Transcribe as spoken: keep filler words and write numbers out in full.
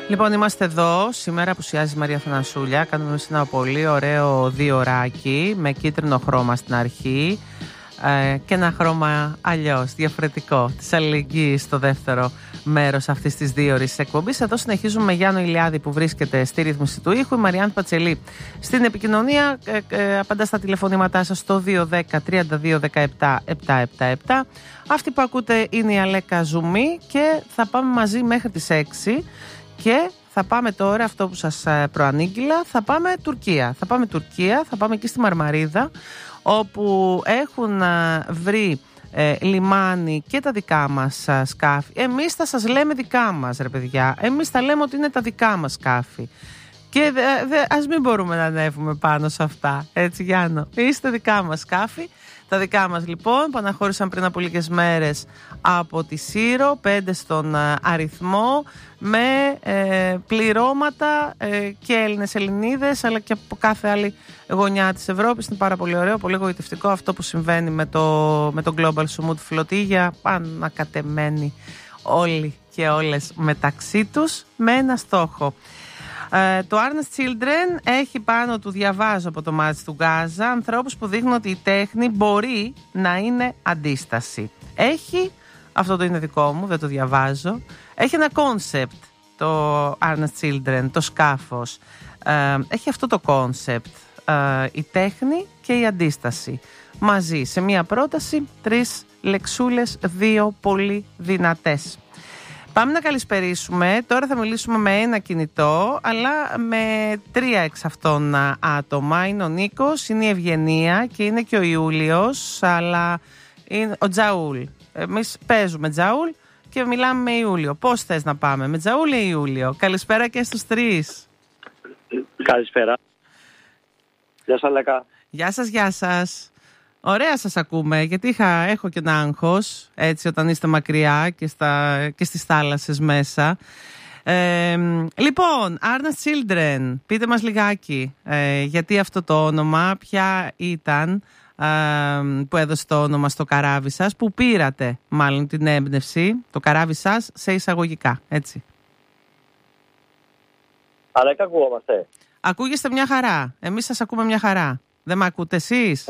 Λοιπόν, είμαστε εδώ. Σήμερα απουσιάζει η Μαρία Θανασούλια. Κάνουμε ένα πολύ ωραίο δύο ωράκι με κίτρινο χρώμα στην αρχή ε, και ένα χρώμα αλλιώς, διαφορετικό, της αλληλεγγύης στο δεύτερο μέρος αυτής της δύο ώρης εκπομπής. Εδώ συνεχίζουμε με Γιάννο Ηλιάδη που βρίσκεται στη ρύθμιση του ήχου, η Μαριάννη Πατσελή στην επικοινωνία. Ε, ε, απαντά στα τηλεφωνήματά σας στο δύο ένα μηδέν τρία δύο ένα επτά επτά επτά επτά. Αυτή που ακούτε είναι η Αλέκα Ζουμί και θα πάμε μαζί μέχρι τις έξι. Και θα πάμε τώρα, αυτό που σας προανήγγειλα, θα πάμε Τουρκία. Θα πάμε Τουρκία, θα πάμε εκεί στη Μαρμαρίδα, όπου έχουν βρει ε, λιμάνι και τα δικά μας α, σκάφη. Εμείς θα σας λέμε δικά μας, ρε παιδιά. Εμείς θα λέμε ότι είναι τα δικά μας σκάφη. Και δε, δε, ας μην μπορούμε να ανέβουμε πάνω σε αυτά. Έτσι, Γιάννο. Είστε δικά μας σκάφη. Τα δικά μας λοιπόν που αναχώρησαν πριν από λίγες μέρες από τη Σύρο, πέντε στον αριθμό, με ε, πληρώματα ε, και Έλληνες Ελληνίδες, αλλά και από κάθε άλλη γωνιά της Ευρώπης. Είναι πάρα πολύ ωραίο, πολύ γοητευτικό αυτό που συμβαίνει με το, με το Global Sumut Φλωτίγια, ανακατεμένοι όλοι και όλες μεταξύ τους με ένα στόχο. Uh, το Arnes Children έχει πάνω του, διαβάζω από το μάτι του Γκάζα, ανθρώπους που δείχνουν ότι η τέχνη μπορεί να είναι αντίσταση. Έχει, αυτό το είναι δικό μου, δεν το διαβάζω, έχει ένα κόνσεπτ το Arnes Children, το σκάφος. Uh, έχει αυτό το κόνσεπτ, uh, η τέχνη και η αντίσταση. Μαζί, σε μία πρόταση, τρεις λεξούλες, δύο πολύ δυνατές. Πάμε να καλησπερίσουμε. Τώρα θα μιλήσουμε με ένα κινητό, αλλά με τρία εξ αυτών άτομα. Είναι ο Νίκος, είναι η Ευγενία και είναι και ο Ιούλιος, αλλά είναι ο Τζαούλ. Εμείς παίζουμε Τζαούλ και μιλάμε με Ιούλιο. Πώς θες να πάμε, με Τζαούλ ή Ιούλιο? Καλησπέρα και στους τρεις. Καλησπέρα. Γεια σας, Λέκα. Γεια σας, γεια σας. Ωραία σας ακούμε, γιατί είχα, έχω και ένα άγχος, έτσι, όταν είστε μακριά και, στα, και στις θάλασσες μέσα. Ε, λοιπόν, Arnes Children, πείτε μας λιγάκι, ε, γιατί αυτό το όνομα, ποια ήταν ε, που έδωσε το όνομα στο καράβι σας, που πήρατε μάλλον την έμπνευση, το καράβι σας σε εισαγωγικά, έτσι. Αλέκα, ακουγόμαστε. Ακούγεστε μια χαρά, εμείς σας ακούμε μια χαρά. Δεν με ακούτε εσείς?